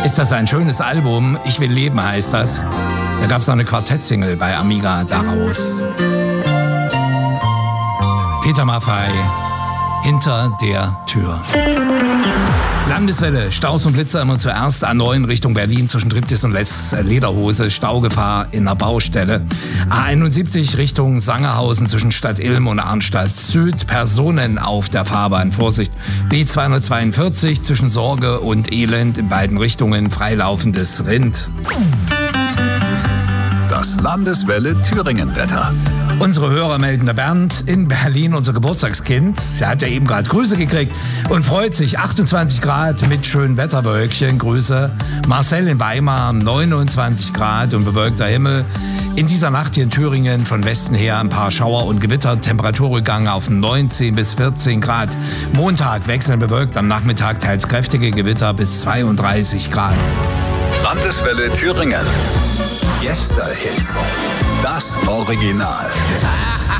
ist das ein schönes Album. Ich will leben heißt das. Da gab es noch eine Quartettsingle bei Amiga daraus. Peter Maffay, Hinter der Tür. Landeswelle, Staus und Blitzer immer zuerst A9 Richtung Berlin zwischen Triptis und Lederhose, Staugefahr in der Baustelle. A71 Richtung Sangerhausen zwischen Stadt Ilm und Arnstadt Süd, Personen auf der Fahrbahn, Vorsicht. B242 zwischen Sorge und Elend in beiden Richtungen, freilaufendes Rind. Das Landeswelle Thüringen-Wetter. Unsere Hörer melden, der Bernd in Berlin, unser Geburtstagskind, der hat ja eben gerade Grüße gekriegt und freut sich. 28 Grad mit schönen Wetterwölkchen, Grüße. Marcel in Weimar, 29 Grad und bewölkter Himmel. In dieser Nacht hier in Thüringen von Westen her ein paar Schauer und Gewitter, Temperaturrückgang auf 19 bis 14 Grad. Montag wechselnd bewölkt, am Nachmittag teils kräftige Gewitter bis 32 Grad. Landeswelle Thüringen. Gäste-Hits. Das Original.